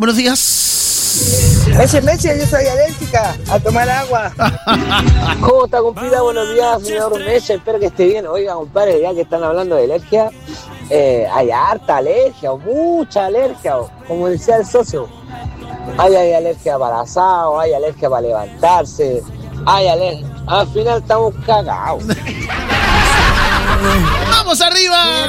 buenos días. Messi, yo soy alérgica a tomar agua. ¿Cómo está, compita? Buenos días, señor Messi. Espero que esté bien. Oiga, compadre, ya que están hablando de alergia, hay harta alergia, o mucha alergia, como decía el socio. Hay alergia para asado, hay alergia para levantarse, hay alergia. Al final estamos cagados. ¡Vamos arriba!